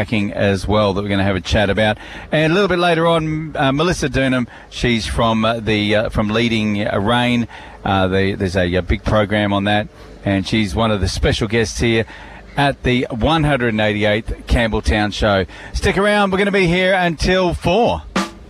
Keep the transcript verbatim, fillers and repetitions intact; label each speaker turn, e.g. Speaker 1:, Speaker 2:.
Speaker 1: as well that we're going to have a chat about, and a little bit later on, uh, Melissa Durnham. She's from uh, the uh, from leading uh, Rain. Uh, the, there's a, a big program on that, and she's one of the special guests here at the one hundred eighty-eighth Campbelltown Show. Stick around. We're going to be here until four.